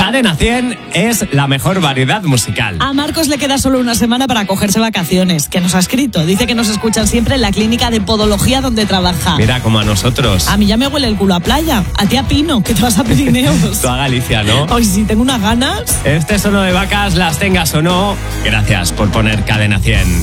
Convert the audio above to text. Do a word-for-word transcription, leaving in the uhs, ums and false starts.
Cadena cien es la mejor variedad musical. A Marcos le queda solo una semana para cogerse vacaciones, que nos ha escrito. Dice que nos escuchan siempre en la clínica de podología donde trabaja. Mira, como a nosotros. A mí ya me huele el culo a playa. A ti a Pino, que te vas a Pirineos. Tú a Galicia, ¿no? Hoy sí, tengo unas ganas. Este Sono de Vacas, las tengas o no. Gracias por poner Cadena cien.